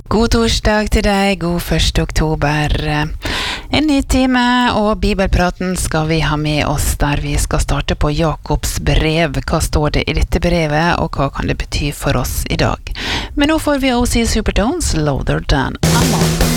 God torsdag til deg, god 1. oktober. En ny time, og bibelpraten skal vi ha med oss der vi skal starte på Jakobs brev. Hva står det i dette brevet, og hva kan det bety for oss i dag? Men nå får vi også i Supertones, Louder Than a Moth.